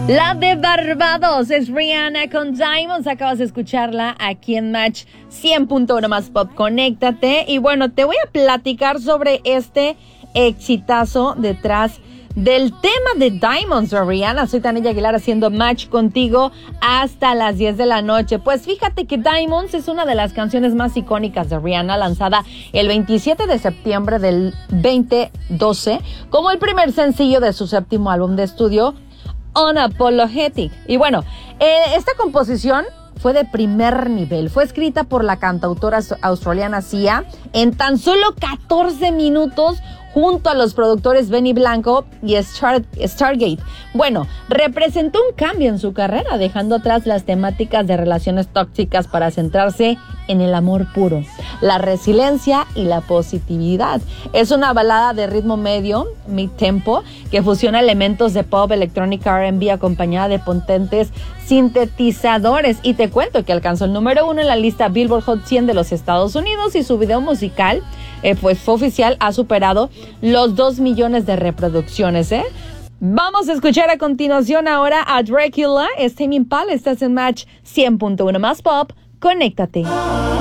La de Barbados es Rihanna con Diamonds. Acabas de escucharla aquí en Match 100.1 más Pop. Conéctate. Y bueno, te voy a platicar sobre este exitazo detrás del tema de Diamonds de Rihanna. Soy Tania Aguilar haciendo Match contigo hasta las 10 de la noche. Pues fíjate que Diamonds es una de las canciones más icónicas de Rihanna, lanzada el 27 de septiembre del 2012 como el primer sencillo de su séptimo álbum de estudio, Unapologetic. Y bueno, esta composición fue de primer nivel. Fue escrita por la cantautora australiana Sia en tan solo 14 minutos junto a los productores Benny Blanco y Stargate. Bueno, representó un cambio en su carrera, dejando atrás las temáticas de relaciones tóxicas para centrarse en el amor puro, la resiliencia y la positividad. Es una balada de ritmo medio, mid-tempo, que fusiona elementos de pop, electrónica, R&B acompañada de potentes sintetizadores. Y te cuento que alcanzó el número 1 en la lista Billboard Hot 100 de los Estados Unidos, y su video musical, pues fue oficial, ha superado los 2 millones de reproducciones, Vamos a escuchar a continuación ahora a Dracula, Tame Impala. Estás en Match 100.1 más Pop. Conéctate.